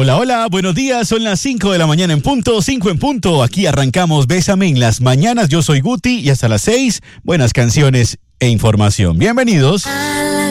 Hola, hola, buenos días, son las 5 de la mañana en punto, 5 en punto, aquí arrancamos Bésame en las mañanas, yo soy Guti y hasta las 6, buenas canciones e información. Bienvenidos.